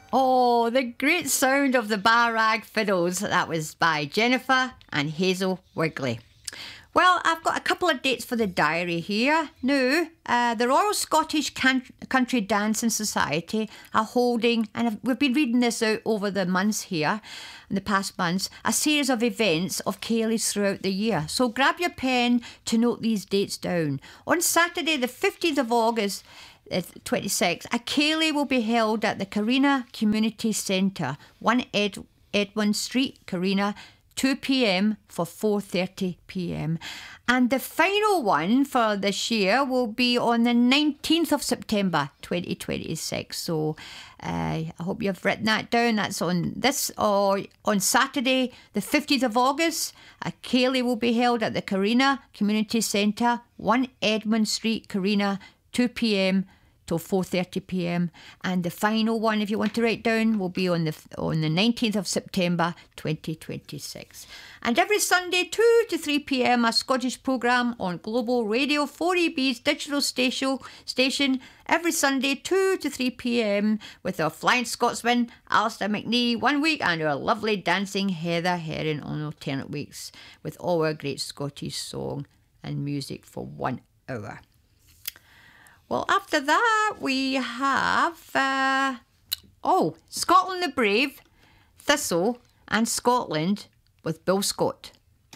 Oh, the great sound of the Barrag Fiddles. That was by Jennifer and Hazel Wigley. Well, I've got a couple of dates for the diary here. Now, the Royal Scottish Country Dancing Society are holding, and we've been reading this out over the months here, in the past months, a series of events of Céilís throughout the year. So grab your pen to note these dates down. On Saturday, the 15th of August, 26, a Céilí will be held at the Carina Community Centre, 1 Edmund Street, Carina, 2 p.m. for 4:30 p.m. And the final one for this year will be on the 19th of September 2026. So I hope you've written that down. That's on this, or on Saturday, the 15th of August, a Céilí will be held at the Carina Community Centre, 1 Edmund Street, Carina, 2 p.m. till 4:30 p.m. And the final one, if you want to write down, will be on the 19th of September 2026. And every Sunday, 2 to 3 p.m, a Scottish programme on Global Radio 4EB's digital station every Sunday, 2 to 3 p.m, with our Flying Scotsman, Alistair McNee, 1 week, and our lovely dancing Heather Herring on alternate weeks, with all our great Scottish song and music for 1 hour. Well, after that, we have, Scotland the Brave, Thistle, and Scotland with Bill Scott.